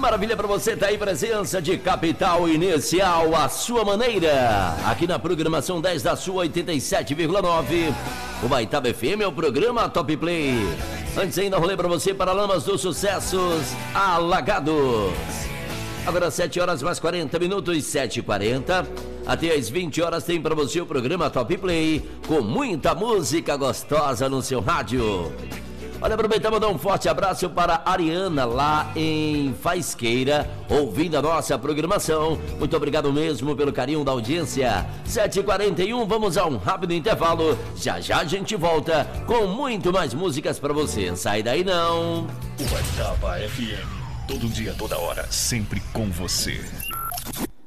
Maravilha pra você, tá aí presença de Capital Inicial, a sua maneira. Aqui na programação 10 da sua 87,9. O Baitaba FM é o programa Top Play. Antes ainda rolê pra você para Lamas dos Sucessos, Alagados. Agora 7 horas mais 40 minutos, 7h40. Até às 20 horas tem pra você o programa Top Play, com muita música gostosa no seu rádio. Olha, aproveitar e mandar um forte abraço para a Ariana, lá em Faisqueira, ouvindo a nossa programação. Muito obrigado mesmo pelo carinho da audiência. 7h41, vamos a um rápido intervalo. Já já a gente volta com muito mais músicas para você. Sai daí não. O Baitaba FM, todo dia, toda hora, sempre com você.